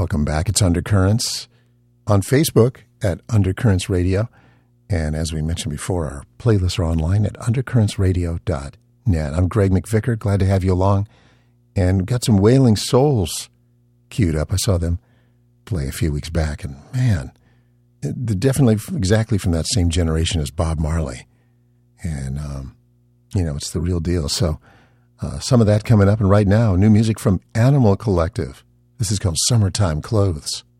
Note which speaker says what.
Speaker 1: Welcome back. It's Undercurrents on Facebook at Undercurrents Radio. And as we mentioned before, our playlists are online at undercurrentsradio.net. I'm Greg McVicker. Glad to have you along. And got some Wailing Souls queued up. I saw them play a few weeks back. And man, they're definitely exactly from that same generation as Bob Marley. And, it's the real deal. So some of that coming up. And right now, new music from Animal Collective. This is called Summertime Clothes.